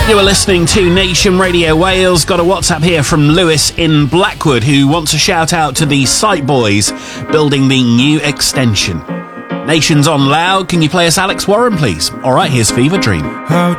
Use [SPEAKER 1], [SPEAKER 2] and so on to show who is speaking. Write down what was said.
[SPEAKER 1] You are listening to Nation Radio Wales. Got a WhatsApp here from Lewis in Blackwood who wants a shout out to the Site Boys building the new extension. Nation's on loud. Can you play us Alex Warren, please? All right, here's Fever Dream.